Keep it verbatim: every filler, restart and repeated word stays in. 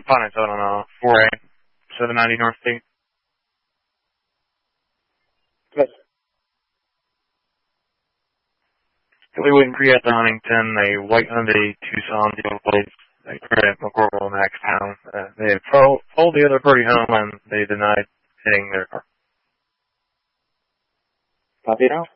Pine Zone on uh, four A, seven ninety North State. Yes. We wouldn't create the Huntington, a white Hyundai Tucson deal place. They credit McCorville Max Town. Uh, they had told, told the other party home and they denied hitting their car. Copy now.